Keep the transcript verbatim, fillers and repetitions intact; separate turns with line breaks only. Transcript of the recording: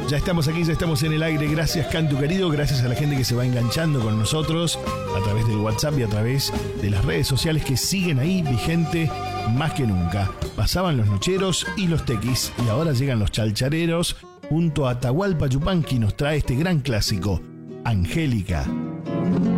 Ya estamos aquí, ya estamos en el aire. Gracias, Cantu querido. Gracias a la gente que se va enganchando con nosotros a través del WhatsApp y a través de las redes sociales que siguen ahí vigente más que nunca. Pasaban los nocheros y los tequis y ahora llegan los chalchareros junto a Atahualpa Yupanqui. Nos trae este gran clásico, Angélica.